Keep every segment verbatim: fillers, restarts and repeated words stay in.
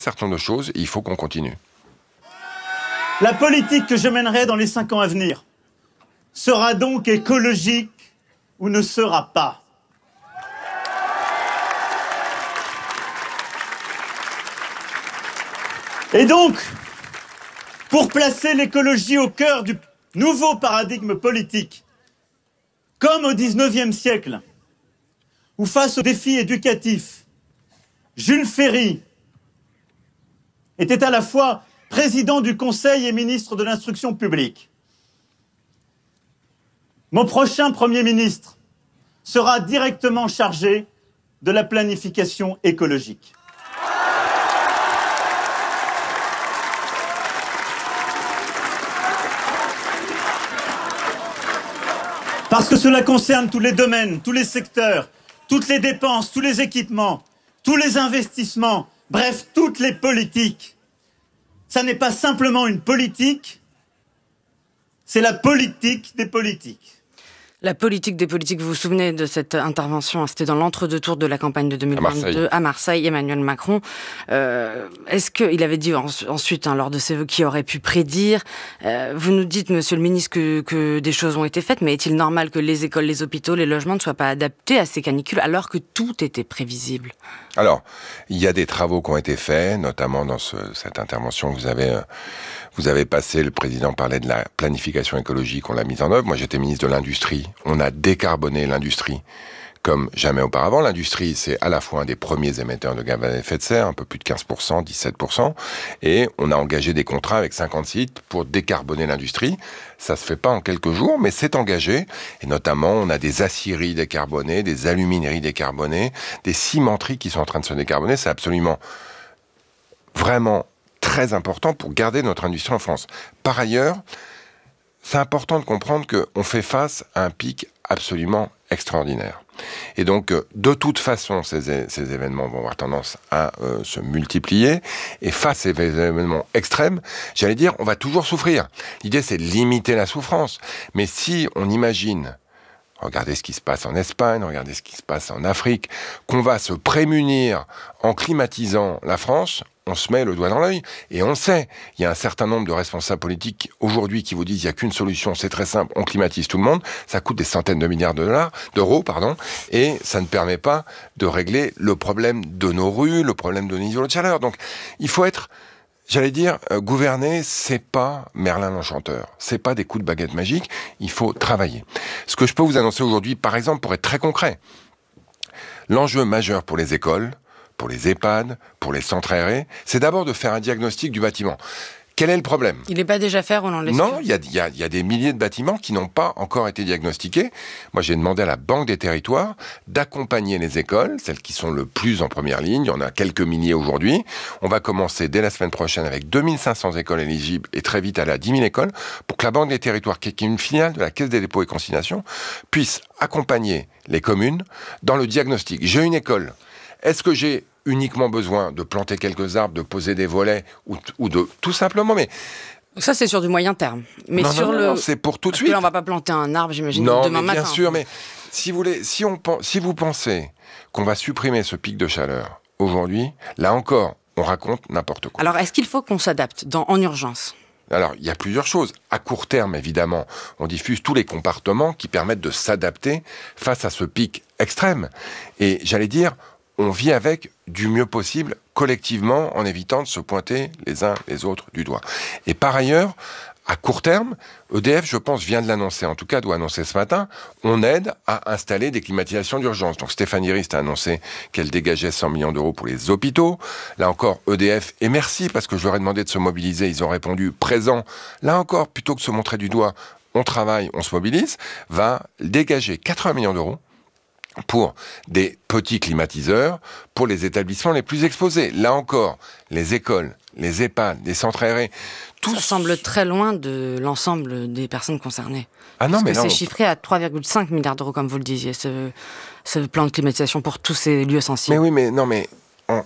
certain nombre de choses et il faut qu'on continue. La politique que je mènerai dans les cinq ans à venir sera donc écologique ou ne sera pas. Et donc, pour placer l'écologie au cœur du nouveau paradigme politique, comme au dix-neuvième siècle, où face aux défis éducatifs, Jules Ferry était à la fois président du Conseil et ministre de l'Instruction publique. Mon prochain Premier ministre sera directement chargé de la planification écologique. Parce que cela concerne tous les domaines, tous les secteurs, toutes les dépenses, tous les équipements, tous les investissements, bref, toutes les politiques. Ça n'est pas simplement une politique, c'est la politique des politiques. La politique des politiques, vous vous souvenez de cette intervention, c'était dans l'entre-deux tours de la campagne de deux mille vingt-deux à Marseille, à Marseille Emmanuel Macron. Euh, est-ce qu'il avait dit ensuite, hein, lors de ses vœux, qui aurait pu prédire euh, Vous nous dites, monsieur le ministre, que, que des choses ont été faites, mais est-il normal que les écoles, les hôpitaux, les logements ne soient pas adaptés à ces canicules alors que tout était prévisible ? Alors, il y a des travaux qui ont été faits, notamment dans ce, cette intervention que vous avez... Euh, Vous avez passé, le président parlait de la planification écologique, on l'a mise en œuvre. Moi, j'étais ministre de l'Industrie. On a décarboné l'industrie comme jamais auparavant. L'industrie, c'est à la fois un des premiers émetteurs de gaz à effet de serre, un peu plus de quinze pour cent, dix-sept pour cent. Et on a engagé des contrats avec cinquante sites pour décarboner l'industrie. Ça se fait pas en quelques jours, mais c'est engagé. Et notamment, on a des aciéries décarbonées, des alumineries décarbonées, des cimenteries qui sont en train de se décarboner. C'est absolument, vraiment très important pour garder notre industrie en France. Par ailleurs, c'est important de comprendre qu'on fait face à un pic absolument extraordinaire. Et donc, de toute façon, ces, ces événements vont avoir tendance à euh, se multiplier. Et face à ces événements extrêmes, j'allais dire, on va toujours souffrir. L'idée, c'est de limiter la souffrance. Mais si on imagine, regardez ce qui se passe en Espagne, regardez ce qui se passe en Afrique, qu'on va se prémunir en climatisant la France, on se met le doigt dans l'œil, et on le sait. Il y a un certain nombre de responsables politiques aujourd'hui qui vous disent il n'y a qu'une solution, c'est très simple, on climatise tout le monde, ça coûte des centaines de milliards de dollars, d'euros, pardon, et ça ne permet pas de régler le problème de nos rues, le problème de nos îlots de chaleur. Donc, il faut être, j'allais dire, euh, gouverner, c'est pas Merlin l'Enchanteur, c'est pas des coups de baguette magique, il faut travailler. Ce que je peux vous annoncer aujourd'hui, par exemple, pour être très concret, l'enjeu majeur pour les écoles, pour les EHPAD, pour les centres aérés, c'est d'abord de faire un diagnostic du bâtiment. Quel est le problème ? Il n'est pas déjà fait, Roland Lescure ? Non, il y a, y, a, y a des milliers de bâtiments qui n'ont pas encore été diagnostiqués. Moi, j'ai demandé à la Banque des Territoires d'accompagner les écoles, celles qui sont le plus en première ligne. Il y en a quelques milliers aujourd'hui. On va commencer dès la semaine prochaine avec deux mille cinq cents écoles éligibles et très vite aller à dix mille écoles pour que la Banque des Territoires, qui est une filiale de la Caisse des dépôts et consignations, puisse accompagner les communes dans le diagnostic. J'ai une école. Est-ce que j'ai uniquement besoin de planter quelques arbres, de poser des volets ou, ou de tout simplement, mais ça c'est sur du moyen terme. Mais non, sur non, le, non, c'est pour tout de Parce suite. que là, on va pas planter un arbre, j'imagine, non, demain mais matin. Bien sûr, mais si vous voulez, si on si vous pensez qu'on va supprimer ce pic de chaleur aujourd'hui, là encore, on raconte n'importe quoi. Alors, est-ce qu'il faut qu'on s'adapte dans, en urgence ? Alors, il y a plusieurs choses. À court terme, évidemment, on diffuse tous les comportements qui permettent de s'adapter face à ce pic extrême. Et j'allais dire, on vit avec du mieux possible, collectivement, en évitant de se pointer les uns les autres du doigt. Et par ailleurs, à court terme, E D F, je pense, vient de l'annoncer, en tout cas doit annoncer ce matin, on aide à installer des climatisations d'urgence. Donc Stéphanie Rist a annoncé qu'elle dégageait cent millions d'euros pour les hôpitaux. Là encore, E D F, et merci, parce que je leur ai demandé de se mobiliser, ils ont répondu présent. Là encore, plutôt que de se montrer du doigt, on travaille, on se mobilise, va dégager quatre-vingts millions d'euros pour des petits climatiseurs, pour les établissements les plus exposés. Là encore, les écoles, les EHPAD, les centres aérés, tout... Ça semble très loin de l'ensemble des personnes concernées. Ah non, Parce mais que non. c'est chiffré à trois virgule cinq milliards d'euros, comme vous le disiez, ce, ce plan de climatisation pour tous ces lieux sensibles. Mais oui, mais non, mais... On...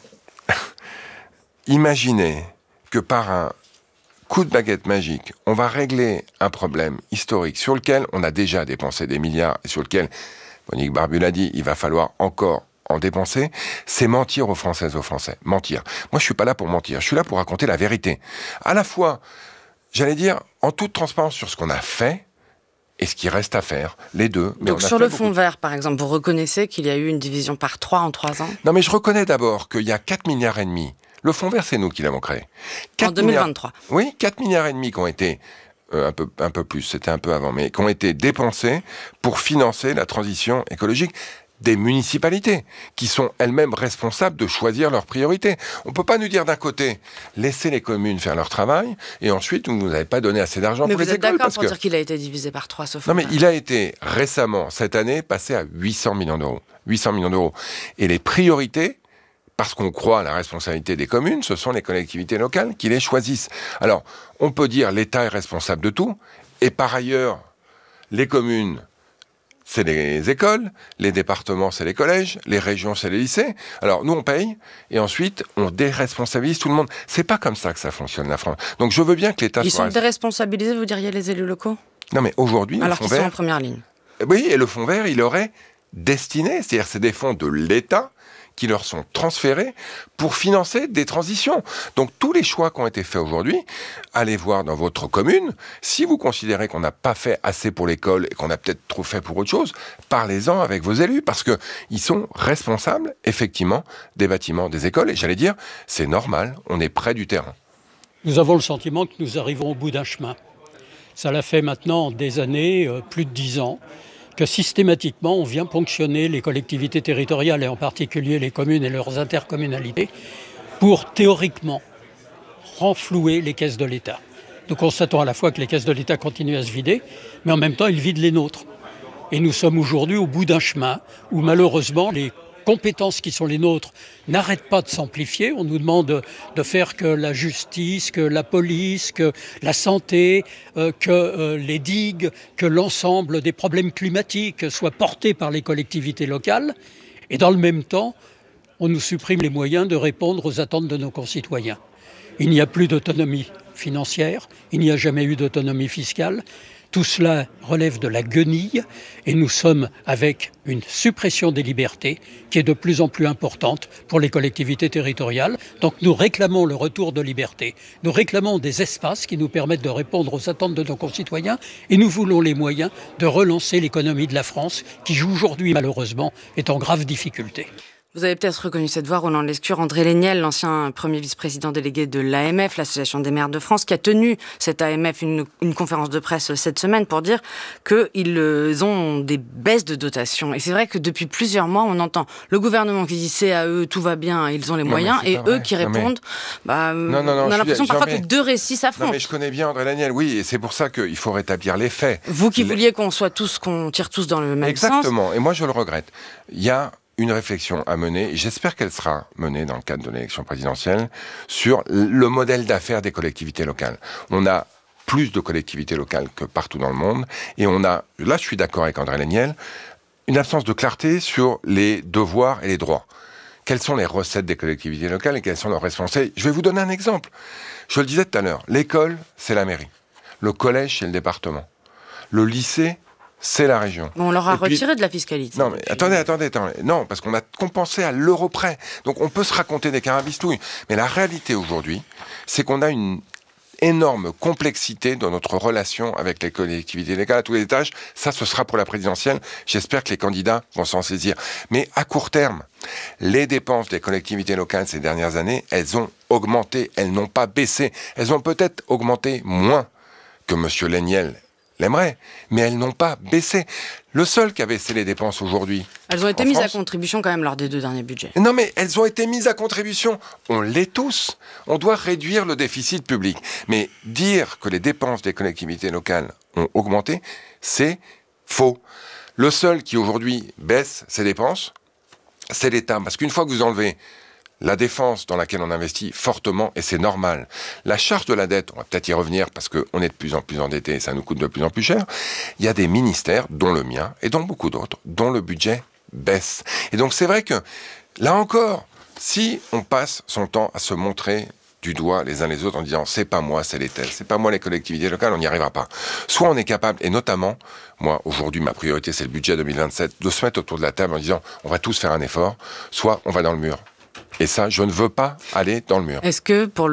Imaginez que par un coup de baguette magique, on va régler un problème historique sur lequel on a déjà dépensé des milliards et sur lequel... Monique Barbu l'a dit, il va falloir encore en dépenser, c'est mentir aux Françaises et aux Français. Mentir. Moi, je suis pas là pour mentir. Je suis là pour raconter la vérité. À la fois, j'allais dire, en toute transparence sur ce qu'on a fait et ce qui reste à faire. Les deux. Mais Donc sur le fonds vert, par exemple, vous reconnaissez qu'il y a eu une division par trois en trois ans ? Non, mais je reconnais d'abord qu'il y a quatre milliards et demi. Le fonds vert, c'est nous qui l'avons créé. En deux mille vingt-trois. Milliards, oui, quatre milliards et demi qui ont été... Euh, un peu, un peu plus, c'était un peu avant, mais qui ont été dépensés pour financer la transition écologique des municipalités, qui sont elles-mêmes responsables de choisir leurs priorités. On ne peut pas nous dire d'un côté, laissez les communes faire leur travail, et ensuite, vous n'avez pas donné assez d'argent mais pour les écoles. Mais vous êtes d'accord pour que... dire qu'il a été divisé par trois, ce fonds Non, mais vert. il a été récemment, cette année, passé à huit cents millions d'euros. huit cents millions d'euros. Et les priorités, parce qu'on croit à la responsabilité des communes, ce sont les collectivités locales qui les choisissent. Alors, on peut dire l'État est responsable de tout, et par ailleurs, les communes, c'est les écoles, les départements, c'est les collèges, les régions, c'est les lycées. Alors, nous, on paye, et ensuite, on déresponsabilise tout le monde. C'est pas comme ça que ça fonctionne, la France. Donc, je veux bien que l'État Ils soit... Ils sont déresponsabilisés, vous diriez, les élus locaux ? Non, mais aujourd'hui, alors le fonds qu'ils vert... sont en première ligne. Oui, et le fonds vert, il aurait destiné, c'est-à-dire c'est des fonds de l'État qui leur sont transférés pour financer des transitions. Donc tous les choix qui ont été faits aujourd'hui, allez voir dans votre commune, si vous considérez qu'on n'a pas fait assez pour l'école et qu'on a peut-être trop fait pour autre chose, parlez-en avec vos élus, parce qu'ils sont responsables, effectivement, des bâtiments des écoles. Et j'allais dire, c'est normal, on est près du terrain. Nous avons le sentiment que nous arrivons au bout d'un chemin. Ça l'a fait maintenant des années, euh, plus de dix ans, que systématiquement, on vient ponctionner les collectivités territoriales, et en particulier les communes et leurs intercommunalités, pour théoriquement renflouer les caisses de l'État. Nous constatons à la fois que les caisses de l'État continuent à se vider, mais en même temps, ils vident les nôtres. Et nous sommes aujourd'hui au bout d'un chemin où malheureusement, les compétences qui sont les nôtres n'arrêtent pas de s'amplifier. On nous demande de faire que la justice, que la police, que la santé, euh, que euh, les digues, que l'ensemble des problèmes climatiques soient portés par les collectivités locales. Et dans le même temps, on nous supprime les moyens de répondre aux attentes de nos concitoyens. Il n'y a plus d'autonomie financière, il n'y a jamais eu d'autonomie fiscale. Tout cela relève de la guenille et nous sommes avec une suppression des libertés qui est de plus en plus importante pour les collectivités territoriales. Donc nous réclamons le retour de liberté. Nous réclamons des espaces qui nous permettent de répondre aux attentes de nos concitoyens et nous voulons les moyens de relancer l'économie de la France qui aujourd'hui malheureusement est en grave difficulté. Vous avez peut-être reconnu cette voix, Roland Lescure, André Laignel, l'ancien premier vice-président délégué de l'A M F, l'Association des maires de France, qui a tenu cette A M F une, une conférence de presse cette semaine pour dire qu'ils ont des baisses de dotation. Et c'est vrai que depuis plusieurs mois, on entend le gouvernement qui dit c'est à eux, tout va bien, ils ont les non, moyens, et eux qui répondent, mais... bah, non, non, non, on a l'impression suis, parfois que deux récits s'affrontent. Non mais je connais bien André Laignel, oui, et c'est pour ça qu'il faut rétablir les faits. Vous qui les... vouliez qu'on soit tous, qu'on tire tous dans le même Exactement. sens. Exactement, et moi je le regrette. Il y a une réflexion à mener, et j'espère qu'elle sera menée dans le cadre de l'élection présidentielle, sur le modèle d'affaires des collectivités locales. On a plus de collectivités locales que partout dans le monde, et on a, là je suis d'accord avec André Laignel, une absence de clarté sur les devoirs et les droits. Quelles sont les recettes des collectivités locales et quelles sont leurs responsabilités ? Je vais vous donner un exemple. Je le disais tout à l'heure, l'école, c'est la mairie. Le collège, c'est le département. Le lycée, c'est la région. Bon, on leur a et retiré puis... de la fiscalité. Non, mais puis... attendez, attendez, attendez. Non, parce qu'on a compensé à l'euro près. Donc on peut se raconter des carabistouilles. Mais la réalité aujourd'hui, c'est qu'on a une énorme complexité dans notre relation avec les collectivités locales à tous les étages. Ça, ce sera pour la présidentielle. J'espère que les candidats vont s'en saisir. Mais à court terme, les dépenses des collectivités locales ces dernières années, elles ont augmenté. Elles n'ont pas baissé. Elles ont peut-être augmenté moins que M. Laignel l'aimerait, mais elles n'ont pas baissé. Le seul qui a baissé les dépenses aujourd'hui... Elles ont été mises France, à contribution quand même lors des deux derniers budgets. Non, mais elles ont été mises à contribution. On l'est tous. On doit réduire le déficit public. Mais dire que les dépenses des collectivités locales ont augmenté, c'est faux. Le seul qui aujourd'hui baisse ses dépenses, c'est l'État. Parce qu'une fois que vous enlevez la défense dans laquelle on investit fortement, et c'est normal. La charge de la dette, on va peut-être y revenir parce qu'on est de plus en plus endetté et ça nous coûte de plus en plus cher. Il y a des ministères, dont le mien, et dont beaucoup d'autres, dont le budget baisse. Et donc c'est vrai que, là encore, si on passe son temps à se montrer du doigt les uns les autres en disant c'est pas moi, c'est les tels, c'est pas moi les collectivités locales, on n'y arrivera pas. Soit on est capable, et notamment, moi aujourd'hui ma priorité c'est le budget deux mille vingt-sept, de se mettre autour de la table en disant on va tous faire un effort, soit on va dans le mur. Et ça, je ne veux pas aller dans le mur. Est-ce que pour